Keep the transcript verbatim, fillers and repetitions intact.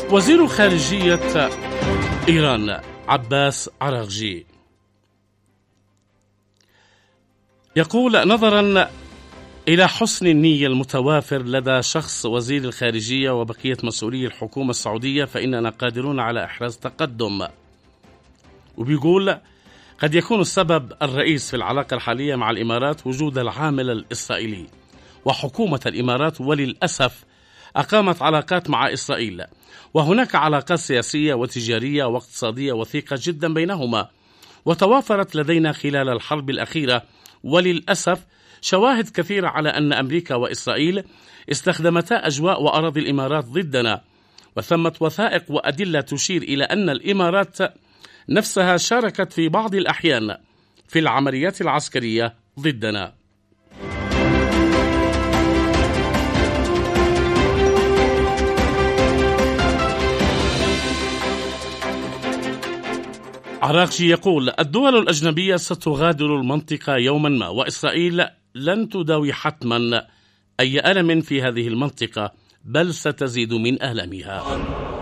وزير خارجية إيران عباس عراغجي يقول: نظرا إلى حسن النية المتوافر لدى شخص وزير الخارجية وبقية مسؤولي الحكومة السعودية فإننا قادرون على إحراز تقدم. وبيقول: قد يكون السبب الرئيس في العلاقة الحالية مع الإمارات وجود العامل الإسرائيلي، وحكومة الإمارات وللأسف أقامت علاقات مع إسرائيل، وهناك علاقات سياسية وتجارية واقتصادية وثيقة جدا بينهما، وتوافرت لدينا خلال الحرب الأخيرة وللأسف شواهد كثيرة على أن أمريكا وإسرائيل استخدمتا أجواء وأراضي الإمارات ضدنا، وثمة وثائق وأدلة تشير إلى أن الإمارات نفسها شاركت في بعض الأحيان في العمليات العسكرية ضدنا. عراغجي يقول: الدول الأجنبية ستغادر المنطقة يوما ما، وإسرائيل لن تداوي حتما أي ألم في هذه المنطقة، بل ستزيد من ألمها.